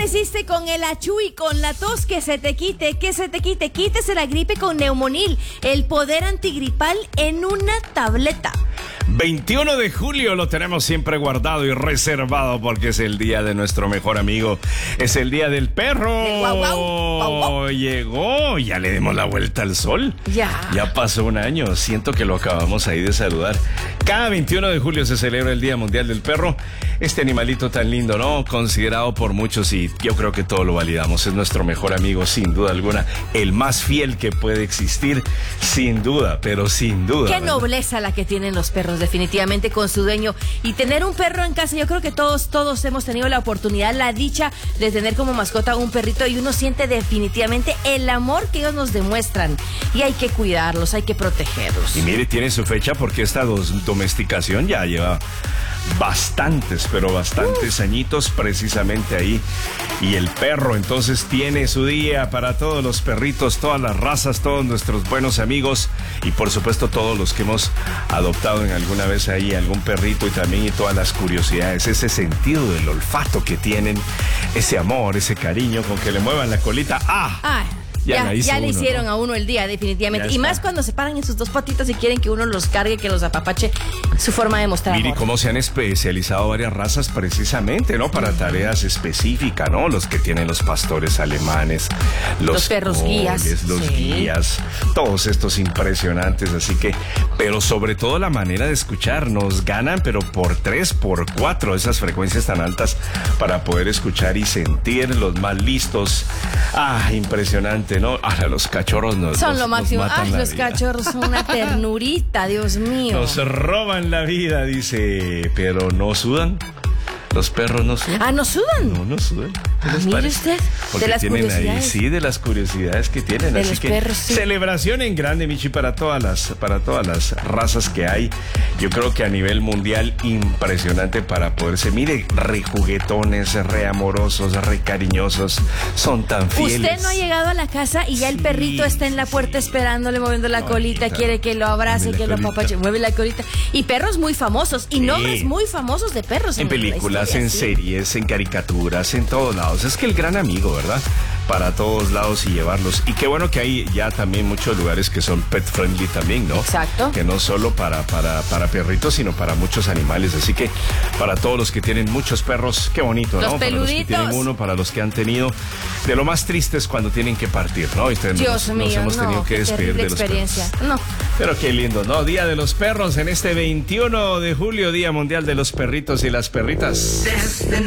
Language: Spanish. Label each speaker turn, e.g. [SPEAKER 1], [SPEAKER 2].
[SPEAKER 1] amaneciste con el achú y con la tos? Que se te quite, quítese la gripe con Neumonil, el poder antigripal en una tableta.
[SPEAKER 2] 21 de julio lo tenemos siempre guardado y reservado porque es el día de nuestro mejor amigo. Es el día del perro.
[SPEAKER 1] Guau, guau, guau.
[SPEAKER 2] Llegó, ya le dimos la vuelta al sol. Ya pasó un año, siento que lo acabamos ahí de saludar. Cada 21 de julio se celebra el Día Mundial del Perro. Este animalito tan lindo, ¿no? Considerado por muchos y yo creo que todos lo validamos. Es nuestro mejor amigo, sin duda alguna. El más fiel que puede existir, sin duda, pero sin duda.
[SPEAKER 1] Qué nobleza la que tienen los perros, definitivamente, con su dueño. Y tener un perro en casa, yo creo que todos hemos tenido la oportunidad, la dicha de tener como mascota un perrito y uno siente definitivamente el amor que ellos nos demuestran. Y hay que cuidarlos, hay que protegerlos.
[SPEAKER 2] Y mire, tiene su fecha porque esta domesticación ya lleva bastantes añitos precisamente ahí. Y el perro entonces tiene su día para todos los perritos, todas las razas, todos nuestros buenos amigos y por supuesto todos los que hemos adoptado en alguna vez ahí algún perrito y también y todas las curiosidades, ese sentido del olfato que tienen, ese amor, ese cariño con que le muevan la colita. Ya le
[SPEAKER 1] hicieron,
[SPEAKER 2] ¿no?
[SPEAKER 1] a uno el día, definitivamente. Y más cuando se paran en sus dos patitas y quieren que uno los cargue, que los apapache, su forma de mostrar amor.
[SPEAKER 2] Mire cómo se han especializado varias razas precisamente, ¿no? Para tareas específicas, ¿no? Los que tienen los pastores alemanes, los
[SPEAKER 1] perros guías.
[SPEAKER 2] Los guías, todos estos impresionantes, así que, pero sobre todo la manera de escuchar, nos ganan, pero por 3, por 4, esas frecuencias tan altas para poder escuchar y sentir, los más listos. Impresionante, ¿no? Ahora los cachorros
[SPEAKER 1] son lo máximo. Los
[SPEAKER 2] vida.
[SPEAKER 1] Cachorros son una ternurita, Dios mío.
[SPEAKER 2] Nos roban la vida, dice, pero no sudan. Los perros no sudan.
[SPEAKER 1] ¿No sudan?
[SPEAKER 2] No sudan.
[SPEAKER 1] Mire usted,
[SPEAKER 2] porque
[SPEAKER 1] de las
[SPEAKER 2] tienen
[SPEAKER 1] curiosidades.
[SPEAKER 2] ahí, sí, de las curiosidades que tienen.
[SPEAKER 1] De
[SPEAKER 2] así
[SPEAKER 1] los
[SPEAKER 2] que
[SPEAKER 1] perros, sí.
[SPEAKER 2] Celebración en grande, Michi, para todas las razas que hay. Yo creo que a nivel mundial impresionante para poderse, mire, re juguetones, re amorosos, re cariñosos, son tan fieles.
[SPEAKER 1] Usted no ha llegado a la casa y ya el perrito está en la puerta esperándole, moviendo la colita, quiere que lo abrace, que lo apapache, mueve la colita. Y perros muy famosos y nombres muy famosos de perros.
[SPEAKER 2] En películas, en series, en caricaturas, en todos lados. Es que el gran amigo, ¿verdad? Para todos lados y llevarlos. Y qué bueno que hay ya también muchos lugares que son pet friendly también, ¿no?
[SPEAKER 1] Exacto.
[SPEAKER 2] Que no solo para perritos, sino para muchos animales. Así que para todos los que tienen muchos perros, qué bonito,
[SPEAKER 1] los
[SPEAKER 2] ¿no?
[SPEAKER 1] peluditos.
[SPEAKER 2] Para los que tienen uno, para los que han tenido. De lo más triste es cuando tienen que partir, ¿no?
[SPEAKER 1] Dios mío,
[SPEAKER 2] nos hemos tenido que despedir de los
[SPEAKER 1] experiencia.
[SPEAKER 2] perros.
[SPEAKER 1] No.
[SPEAKER 2] Pero qué lindo, ¿no? Día de los perros en este 21 de julio, Día Mundial de los Perritos y las Perritas.